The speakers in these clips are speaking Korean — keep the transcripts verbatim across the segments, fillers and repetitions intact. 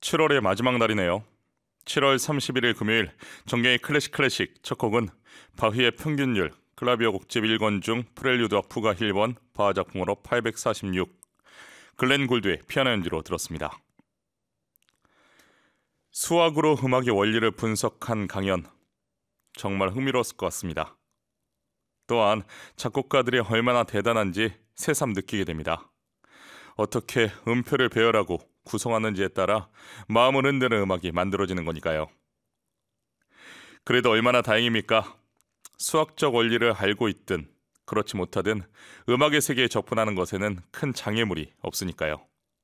칠월의 마지막 날이네요. 칠월 삼십일일 금요일 정경의 클래식 클래식 첫 곡은 바흐의 평균율 클라비어 곡집 일 권 중 프렐류드와 푸가 일 번 바하 작품으로 팔백사십육 글렌 골드의 피아노 연주로 들었습니다. 수학으로 음악의 원리를 분석한 강연, 정말 흥미로웠을 것 같습니다. 또한 작곡가들이 얼마나 대단한지 새삼 느끼게 됩니다. 어떻게 음표를 배열하고 구성하는지에 따라 마음을 흔드는 음악이 만들어지는 거니까요. 그래도 얼마나 다행입니까? 수학적 원리를 알고 있든 그렇지 못하든 음악의 세계에 접근하는 것에는 큰 장애물이 없으니까요.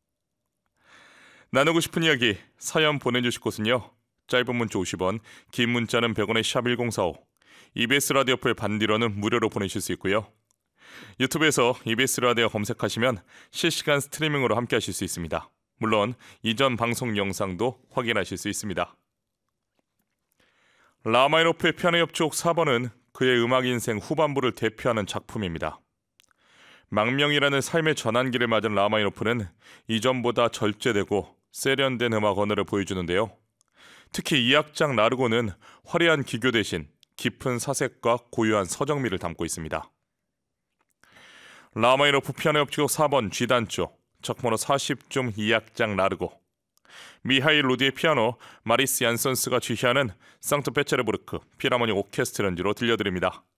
나누고 싶은 이야기 사연 보내주실 곳은요. 짧은 문자 오십 원, 긴 문자는 백 원의 샵 일공사오, 이비에스 라디오 풀 반디로는 무료로 보내실 수 있고요. 유튜브에서 이비에스 라디오 검색하시면 실시간 스트리밍으로 함께 하실 수 있습니다. 물론 이전 방송 영상도 확인하실 수 있습니다. 라마니노프의 피아노 협주곡 사 번은 그의 음악 인생 후반부를 대표하는 작품입니다. 망명이라는 삶의 전환기를 맞은 라마니노프는 이전보다 절제되고 세련된 음악 언어를 보여주는데요. 특히 이 악장 라르고는 화려한 기교 대신 깊은 사색과 고유한 서정미를 담고 있습니다. 라마니노프 피아노 협주곡 사 번 G단조 작품으로 사십 중 이 악장 라르고, 미하일 로디의 피아노, 마리스 얀선스가 지휘하는 상트페테르부르크 필하모닉 오케스트라 연주로 들려드립니다.